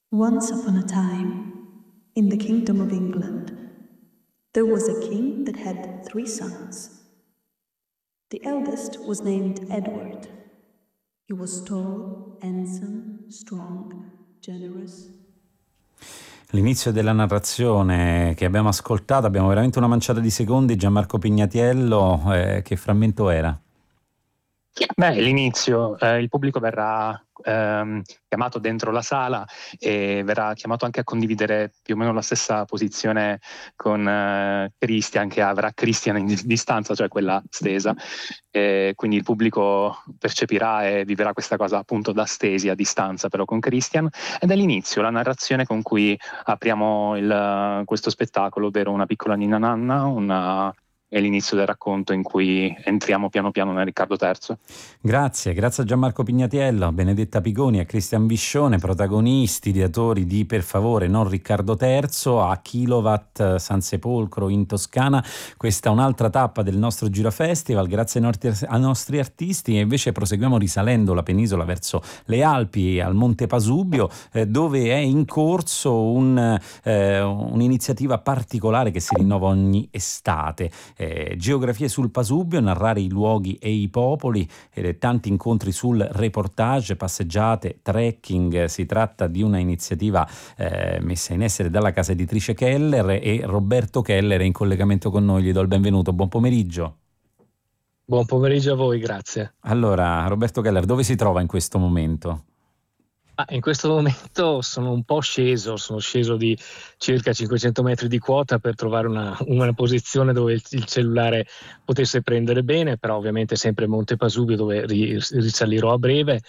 Once upon a time, in the kingdom of England, there was a king that had 3 sons. The eldest was named Edward. He was tall, handsome, strong, generous. L'inizio della narrazione che abbiamo ascoltato, abbiamo veramente una manciata di secondi. Gianmarco Pignatiello, che frammento era? Beh, l'inizio, il pubblico verrà chiamato dentro la sala e verrà chiamato anche a condividere più o meno la stessa posizione con Christian, che avrà Christian in distanza, cioè quella stesa. Quindi il pubblico percepirà e viverà questa cosa appunto da stesi, a distanza, però con Christian. Ed è l'inizio, la narrazione con cui apriamo questo spettacolo, ovvero una piccola ninna nanna, è l'inizio del racconto in cui entriamo piano piano nel Riccardo III. Grazie a Gianmarco Pignatiello, a Benedetta Pigoni, a Cristian Viscione, protagonisti, ideatori di Per favore non Riccardo III, a Kilowatt San Sepolcro in Toscana. Questa è un'altra tappa del nostro Gira Festival, grazie ai nostri artisti, e invece proseguiamo risalendo la penisola verso le Alpi, al Monte Pasubio, dove è in corso un'iniziativa particolare che si rinnova ogni estate. Geografie sul Pasubio, narrare i luoghi e i popoli, tanti incontri sul reportage, passeggiate, trekking. Si tratta di una iniziativa messa in essere dalla casa editrice Keller, e Roberto Keller è in collegamento con noi. Gli do il benvenuto, buon pomeriggio. Buon pomeriggio a voi, grazie. Allora, Roberto Keller, dove si trova in questo momento? In questo momento sono sceso di circa 500 metri di quota per trovare una posizione dove il cellulare potesse prendere bene, però ovviamente sempre Monte Pasubio, dove risalirò a breve.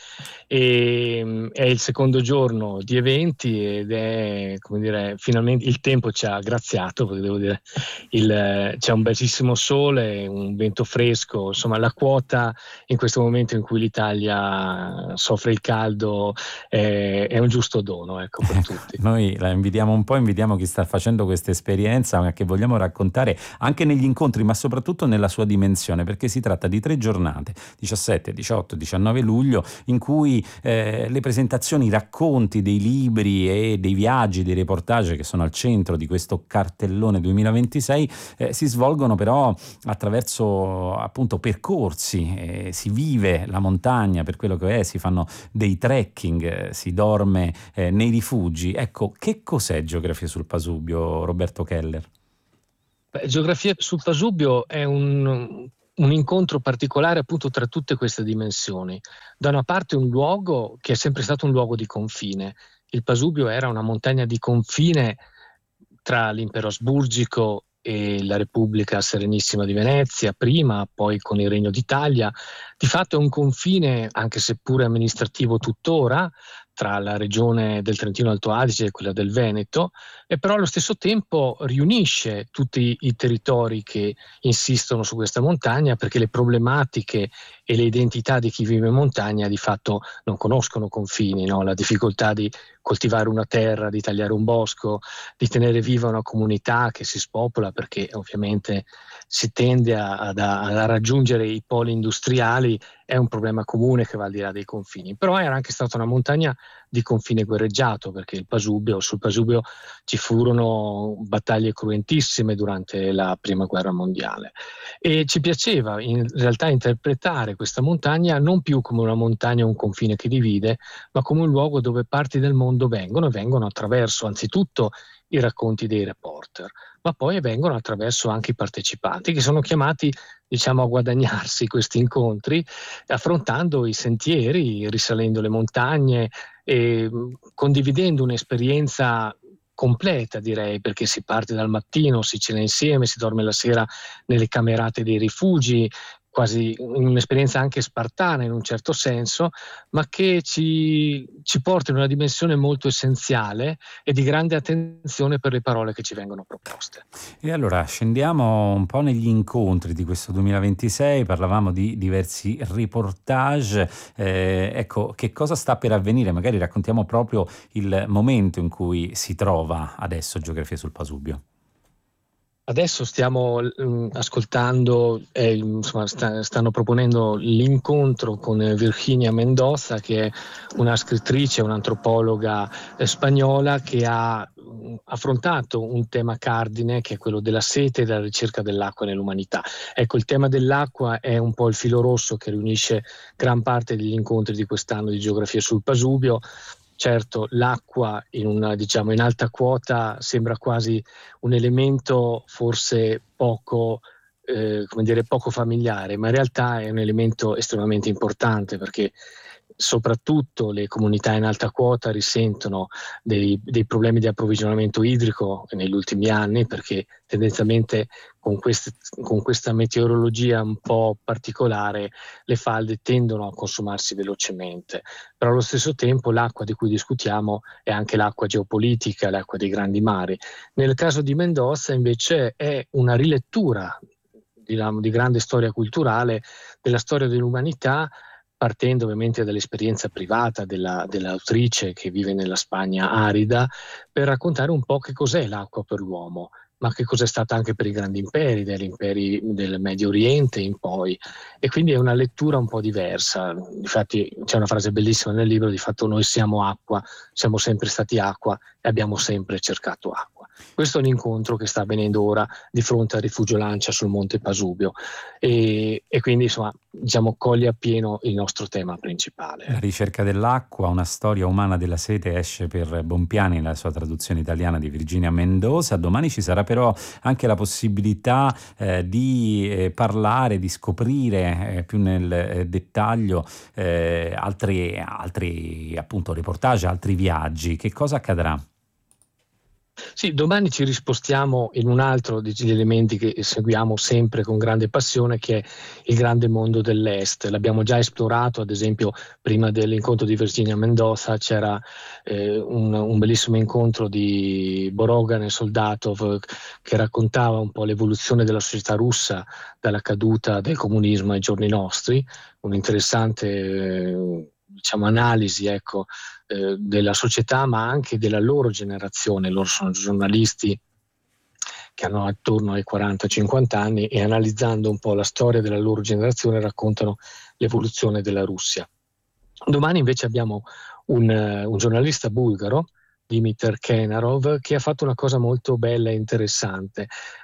È il secondo giorno di eventi ed è, come dire, finalmente il tempo ci ha graziato, perché devo dire, c'è un bellissimo sole, un vento fresco, insomma la quota in questo momento in cui l'Italia soffre il caldo è un giusto dono, ecco, per tutti. Noi la invitiamo chi sta facendo questa esperienza, ma che vogliamo raccontare anche negli incontri, ma soprattutto nella sua dimensione, perché si tratta di 3 giornate, 17, 18, 19 luglio, in cui le presentazioni, i racconti dei libri e dei viaggi, dei reportage che sono al centro di questo cartellone 2026 si svolgono però attraverso appunto percorsi, si vive la montagna per quello che è, si fanno dei trekking, si dorme nei rifugi. Ecco, che cos'è Geografia sul Pasubio, Roberto Keller? Geografia sul Pasubio è un incontro particolare appunto tra tutte queste dimensioni. Da una parte un luogo che è sempre stato un luogo di confine. Il Pasubio era una montagna di confine tra l'impero asburgico e la Repubblica Serenissima di Venezia, prima, poi con il Regno d'Italia. Di fatto è un confine, anche se pure amministrativo tuttora, tra la regione del Trentino Alto Adige e quella del Veneto, e però allo stesso tempo riunisce tutti i territori che insistono su questa montagna, perché le problematiche e le identità di chi vive in montagna di fatto non conoscono confini, no? La difficoltà di coltivare una terra, di tagliare un bosco, di tenere viva una comunità che si spopola, perché ovviamente si tende a raggiungere i poli industriali, è un problema comune che va al di là dei confini. Però era anche stata una montagna di confine guerreggiato, perché sul Pasubio ci furono battaglie cruentissime durante la Prima Guerra Mondiale, e ci piaceva in realtà interpretare questa montagna non più come una montagna o un confine che divide, ma come un luogo dove parti del mondo vengono attraverso anzitutto i racconti dei reporter, ma poi vengono attraverso anche i partecipanti, che sono chiamati, diciamo, a guadagnarsi questi incontri, affrontando i sentieri, risalendo le montagne e condividendo un'esperienza completa, direi, perché si parte dal mattino, si cena insieme, si dorme la sera nelle camerate dei rifugi, quasi un'esperienza anche spartana in un certo senso, ma che ci porta in una dimensione molto essenziale e di grande attenzione per le parole che ci vengono proposte. E allora scendiamo un po' negli incontri di questo 2026, parlavamo di diversi reportage, ecco, che cosa sta per avvenire? Magari raccontiamo proprio il momento in cui si trova adesso Geografia sul Pasubio. Adesso stiamo ascoltando, insomma, stanno proponendo l'incontro con Virginia Mendoza, che è una scrittrice, un'antropologa spagnola che ha affrontato un tema cardine che è quello della sete e della ricerca dell'acqua nell'umanità. Ecco, il tema dell'acqua è un po' il filo rosso che riunisce gran parte degli incontri di quest'anno di Geografia sul Pasubio. Certo, l'acqua in alta quota sembra quasi un elemento forse poco familiare, ma in realtà è un elemento estremamente importante, perché soprattutto le comunità in alta quota risentono dei problemi di approvvigionamento idrico negli ultimi anni, perché tendenzialmente con questa meteorologia un po' particolare le falde tendono a consumarsi velocemente. Però allo stesso tempo l'acqua di cui discutiamo è anche l'acqua geopolitica, l'acqua dei grandi mari. Nel caso di Mendoza invece è una rilettura di grande storia culturale della storia dell'umanità, partendo ovviamente dall'esperienza privata dell'autrice che vive nella Spagna arida, per raccontare un po' che cos'è l'acqua per l'uomo, ma che cos'è stata anche per i grandi imperi, dagli imperi del Medio Oriente in poi. E quindi è una lettura un po' diversa. Infatti c'è una frase bellissima nel libro: di fatto noi siamo acqua, siamo sempre stati acqua e abbiamo sempre cercato acqua. Questo è un incontro che sta avvenendo ora di fronte al Rifugio Lancia sul Monte Pasubio e quindi insomma coglie appieno il nostro tema principale. La ricerca dell'acqua, una storia umana della sete, esce per Bompiani, la sua traduzione italiana di Virginia Mendoza. Domani ci sarà però anche la possibilità di parlare, di scoprire più nel dettaglio altri appunto reportage, altri viaggi. Che cosa accadrà? Sì, domani ci rispostiamo in un altro degli elementi che seguiamo sempre con grande passione, che è il grande mondo dell'Est. L'abbiamo già esplorato, ad esempio, prima dell'incontro di Virginia Mendoza c'era un bellissimo incontro di Borogan e Soldatov che raccontava un po' l'evoluzione della società russa dalla caduta del comunismo ai giorni nostri, un'interessante analisi, ecco, della società, ma anche della loro generazione. Loro sono giornalisti che hanno attorno ai 40-50 anni e, analizzando un po' la storia della loro generazione, raccontano l'evoluzione della Russia. Domani invece abbiamo un giornalista bulgaro, Dimitar Kenarov, che ha fatto una cosa molto bella e interessante.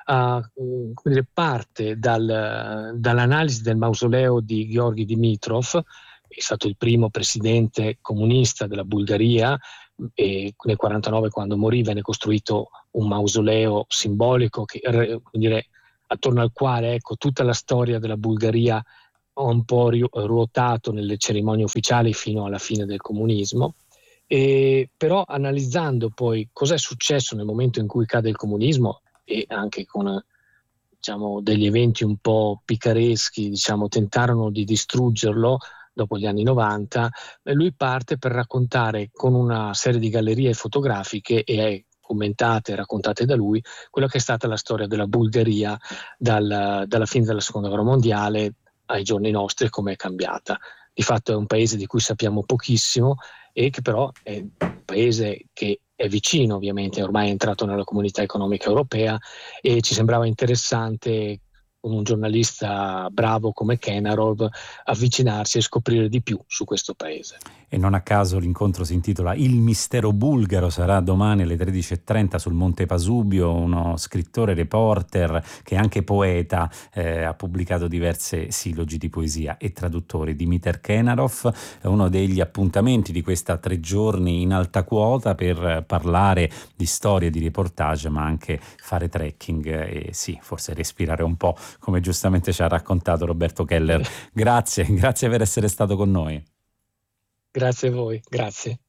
Parte dall'analisi del mausoleo di Georgi Dimitrov. È stato il primo presidente comunista della Bulgaria e nel 1949, quando morì, venne costruito un mausoleo simbolico attorno al quale, ecco, tutta la storia della Bulgaria ha un po' ruotato nelle cerimonie ufficiali fino alla fine del comunismo. Però analizzando poi cosa è successo nel momento in cui cade il comunismo, e anche con degli eventi un po' picareschi, tentarono di distruggerlo dopo gli anni 90, lui parte per raccontare con una serie di gallerie fotografiche commentate e raccontate da lui quella che è stata la storia della Bulgaria dalla fine della Seconda Guerra Mondiale ai giorni nostri e come è cambiata. Di fatto è un paese di cui sappiamo pochissimo e che però è un paese che è vicino, ovviamente, ormai è entrato nella Comunità Economica Europea, e ci sembrava interessante, con un giornalista bravo come Kenarov, avvicinarsi e scoprire di più su questo paese. E non a caso l'incontro si intitola Il mistero bulgaro. Sarà domani alle 13:30 sul Monte Pasubio. Uno scrittore, reporter che è anche poeta, ha pubblicato diverse silogi di poesia e traduttore. Dimitar Kenarov è uno degli appuntamenti di questa 3 giorni in alta quota per parlare di storie, di reportage, ma anche fare trekking e sì, forse respirare un po', come giustamente ci ha raccontato Roberto Keller. Grazie per essere stato con noi. Grazie a voi, grazie.